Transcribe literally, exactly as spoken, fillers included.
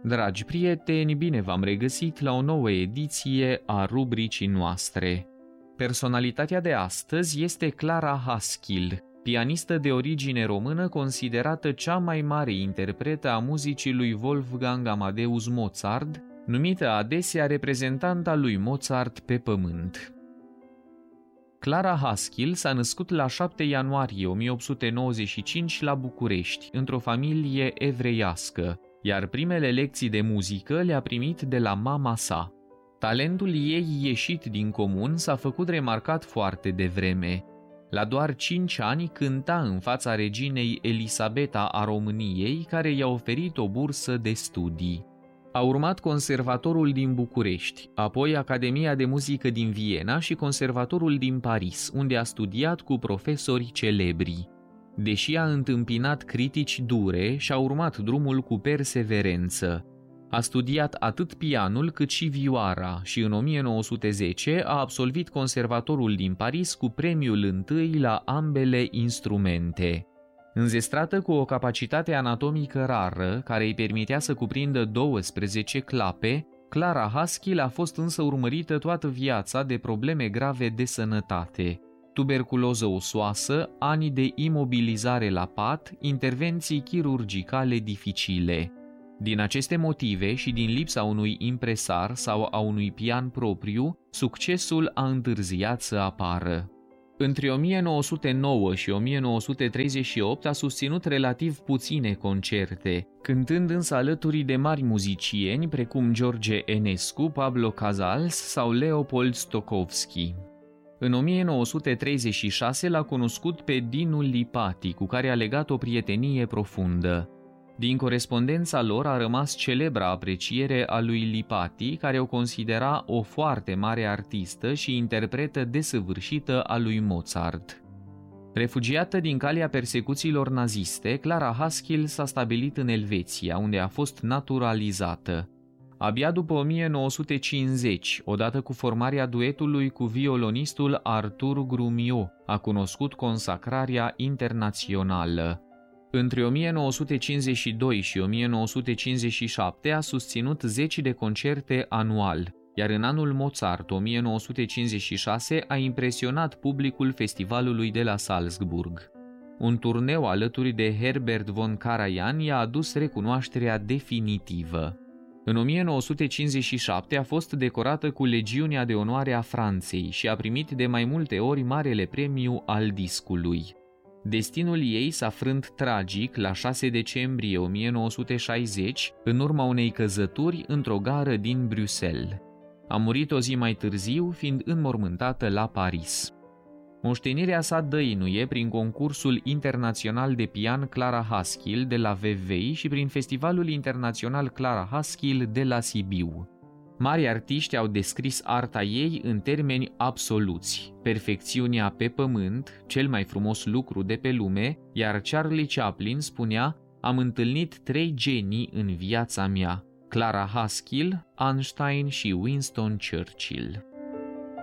Dragi prieteni, bine v-am regăsit la o nouă ediție a rubricii noastre. Personalitatea de astăzi este Clara Haskil, pianistă de origine română considerată cea mai mare interpretă a muzicii lui Wolfgang Amadeus Mozart, numită adesea reprezentanta lui Mozart pe pământ. Clara Haskil s-a născut la șapte ianuarie o mie opt sute nouăzeci și cinci la București, într-o familie evreiască, iar primele lecții de muzică le-a primit de la mama sa. Talentul ei ieșit din comun s-a făcut remarcat foarte devreme. La doar cinci ani cânta în fața reginei Elisabeta a României, care i-a oferit o bursă de studii. A urmat Conservatorul din București, apoi Academia de Muzică din Viena și Conservatorul din Paris, unde a studiat cu profesori celebri. Deși a întâmpinat critici dure, și-a urmat drumul cu perseverență. A studiat atât pianul cât și vioara și în o mie nouă sute zece a absolvit Conservatorul din Paris cu premiul întâi la ambele instrumente. Înzestrată cu o capacitate anatomică rară, care îi permitea să cuprindă douăsprezece clape, Clara Haskil a fost însă urmărită toată viața de probleme grave de sănătate. Tuberculoză osoasă, ani de imobilizare la pat, intervenții chirurgicale dificile. Din aceste motive și din lipsa unui impresar sau a unui pian propriu, succesul a întârziat să apară. Între o mie nouă sute nouă și o mie nouă sute treizeci și opt a susținut relativ puține concerte, cântând însă alături de mari muzicieni precum George Enescu, Pablo Casals sau Leopold Stokowski. În o mie nouă sute treizeci și șase l-a cunoscut pe Dinu Lipati, cu care a legat o prietenie profundă. Din corespondența lor a rămas celebra apreciere a lui Lipati, care o considera o foarte mare artistă și interpretă desăvârșită a lui Mozart. Refugiată din calea persecuțiilor naziste, Clara Haskil s-a stabilit în Elveția, unde a fost naturalizată. Abia după o mie nouă sute cincizeci, odată cu formarea duetului cu violonistul Artur Grumio, a cunoscut consacrarea internațională. Între o mie nouă sute cincizeci și doi și o mie nouă sute cincizeci și șapte a susținut zeci de concerte anual, iar în anul Mozart o mie nouă sute cincizeci și șase a impresionat publicul festivalului de la Salzburg. Un turneu alături de Herbert von Karajan i-a adus recunoașterea definitivă. În o mie nouă sute cincizeci și șapte a fost decorată cu Legiunea de Onoare a Franței și a primit de mai multe ori Marele Premiu al Discului. Destinul ei s-a frânt tragic la șase decembrie o mie nouă sute șaizeci, în urma unei căzături într-o gară din Bruxelles. A murit o zi mai târziu, fiind înmormântată la Paris. Moștenirea sa dăinuie prin concursul internațional de pian Clara Haskil de la Vevey și prin festivalul internațional Clara Haskil de la Sibiu. Mari artiști au descris arta ei în termeni absoluți: perfecțiunea pe pământ, cel mai frumos lucru de pe lume, iar Charlie Chaplin spunea: am întâlnit trei genii în viața mea, Clara Haskil, Einstein și Winston Churchill.